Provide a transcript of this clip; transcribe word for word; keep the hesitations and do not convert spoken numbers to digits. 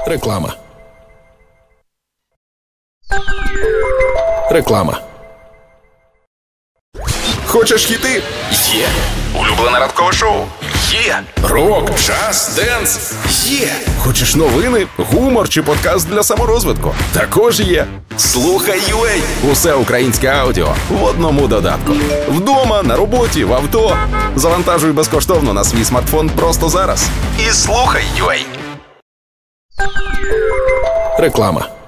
Реклама. Реклама. Хочеш хіти? Є. Улюблене ранкове шоу? Є. Рок, джаз, денс? Є. Хочеш новини, гумор чи подкаст для саморозвитку? Також є. Слухай ю а. Усе українське аудіо в одному додатку. Вдома, на роботі, в авто. Завантажуй безкоштовно на свій смартфон просто зараз. І слухай ю а. Реклама.